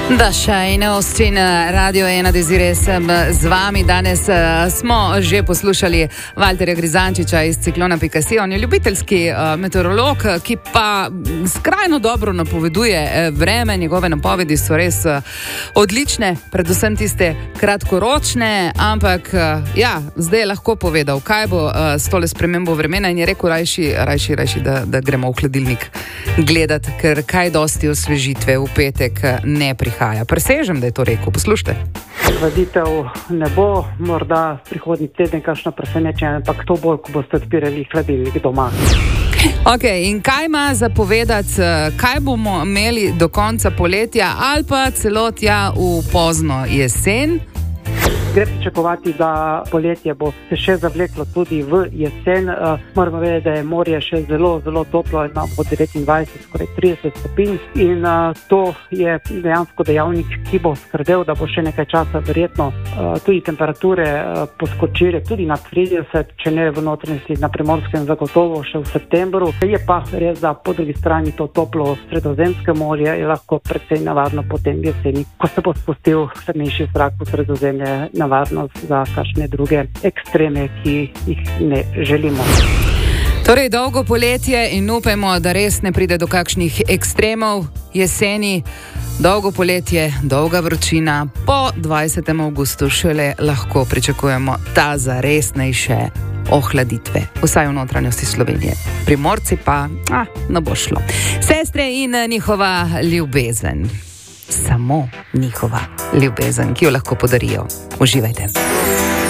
Daša in Austin, Radio 1, Desire sem z vami. Danes smo že poslušali Valterja Grizančiča iz Ciklona.si. On je ljubiteljski meteorolog, ki pa skrajno dobro napoveduje vreme. Njegove napovedi so res odlične, predvsem tiste kratkoročne, ampak zdaj je lahko povedal, kaj bo s tole spremembo vremena, in je rekel rajši, da gremo v hladilnik gledati, ker kaj dosti osvežitve v petek ne prihaja. Presežem, da je to rekel. Poslušajte. Hladitev ne bo, morda prihodnji teden kakšno presenečenje, ampak to bolj, ko boste odpirali hladilnik doma. Ok, in kaj ima za povedati, kaj bomo imeli do konca poletja ali pa celo tja v pozno jesen? Gre pričakovati, da poletje bo se še zavleklo tudi v jesen. Moramo vedeti, da je morje še zelo, zelo toplo, imamo od 29, skoraj 30 stopinj, in to je dejansko dejavnik, ki bo skrbel, da bo še nekaj časa verjetno tudi temperature poskočile tudi na 30, če ne v notranjosti, na Primorskem zagotovo še v septembru. Je pa res, da po drugi strani to toplo sredozemske morje je lahko precej navadno potem jeseni, ko se bo spustil hladnejši zrak v Sredozemlje, varnost za kakšne druge ekstreme, ki jih ne želimo. Torej dolgo poletje in upajmo, da res ne pride do kakšnih ekstremov jeseni. Dolgo poletje, dolga vročina, po 20. avgustu šele lahko pričakujemo ta zaresnejše ohladitve, vsaj v notranjosti Slovenije. Primorci pa, ne bo šlo. Sestre in njihova ljubezen. Samo njihova ljubezen, ki jo lahko podarijo. Uživajte.